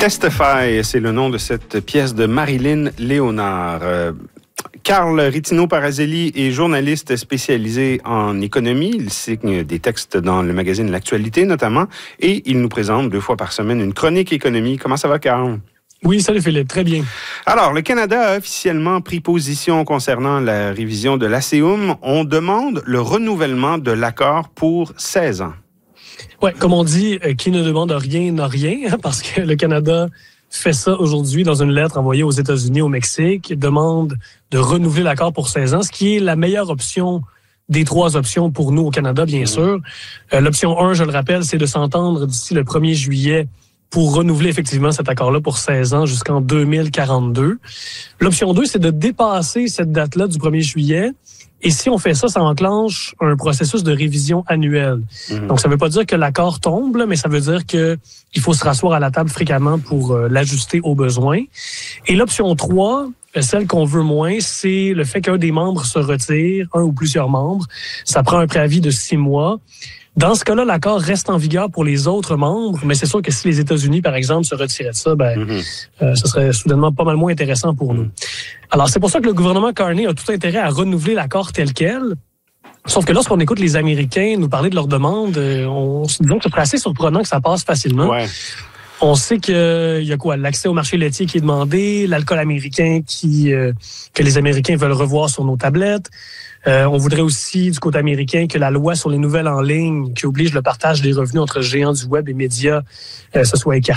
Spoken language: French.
Testify, c'est le nom de cette pièce de Marilyn Léonard. Carl Rittino-Parazelli est journaliste spécialisé en économie. Il signe des textes dans le magazine L'Actualité notamment et il nous présente 2 fois par semaine une chronique économie. Comment ça va, Carl? Oui, salut Philippe, très bien. Alors, le Canada a officiellement pris position concernant la révision de l'ASEUM. On demande le renouvellement de l'accord pour 16 ans. Oui, comme on dit, qui ne demande rien n'a rien, parce que le Canada fait ça aujourd'hui dans une lettre envoyée aux États-Unis, au Mexique, demande de renouveler l'accord pour 16 ans, ce qui est la meilleure option des 3 options pour nous au Canada, bien sûr. L'option 1, je le rappelle, c'est de s'entendre d'ici le 1er juillet pour renouveler effectivement cet accord-là pour 16 ans jusqu'en 2042. L'option 2, c'est de dépasser cette date-là du 1er juillet. Et si on fait ça, ça enclenche un processus de révision annuelle. Donc, ça ne veut pas dire que l'accord tombe, là, mais ça veut dire que il faut se rasseoir à la table fréquemment pour l'ajuster aux besoins. Et l'option 3, celle qu'on veut moins, c'est le fait qu'un des membres se retire, un ou plusieurs membres. Ça prend un préavis de 6 mois. Dans ce cas-là, l'accord reste en vigueur pour les autres membres, mais c'est sûr que si les États-Unis, par exemple, se retiraient de ça, ce serait soudainement pas mal moins intéressant pour nous. Alors, c'est pour ça que le gouvernement Carney a tout intérêt à renouveler l'accord tel quel. Sauf que lorsqu'on écoute les Américains nous parler de leurs demandes, on se dit donc que c'est assez surprenant que ça passe facilement. Ouais. On sait qu'il y a quoi? L'accès au marché laitier qui est demandé, l'alcool américain que les Américains veulent revoir sur nos tablettes. On voudrait aussi, du côté américain, que la loi sur les nouvelles en ligne qui oblige le partage des revenus entre géants du web et médias se soit écartée.